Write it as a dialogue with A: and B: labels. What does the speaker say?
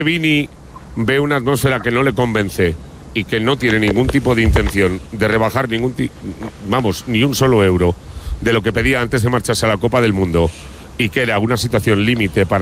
A: Vini ve una atmósfera que no le convence y que no tiene ningún tipo de intención de rebajar ni un solo euro de lo que pedía antes de marcharse a la Copa del Mundo y que era una situación límite para